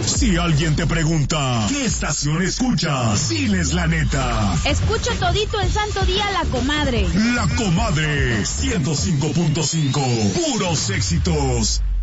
Si alguien te pregunta, ¿qué estación escuchas? Diles la neta. Escucho todito el santo día La Comadre. La Comadre, 105.5, puros éxitos.